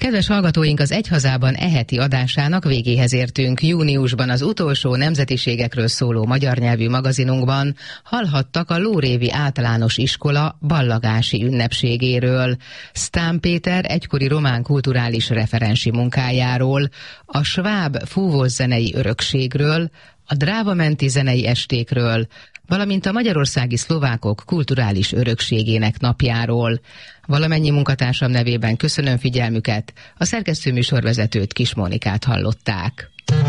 Kedves hallgatóink, az Egy Hazában heti adásának végéhez értünk. Júniusban az utolsó nemzetiségekről szóló magyar nyelvű magazinunkban hallhattak a Lórévi Általános Iskola ballagási ünnepségéről, Sztán Péter egykori román kulturális referensi munkájáról, a sváb fúvós zenei örökségről, a drávamenti zenei estékről, valamint a magyarországi szlovákok kulturális örökségének napjáról. Valamennyi munkatársam nevében köszönöm figyelmüket, a szerkesztő műsorvezetőt, Kis Mónikát hallották.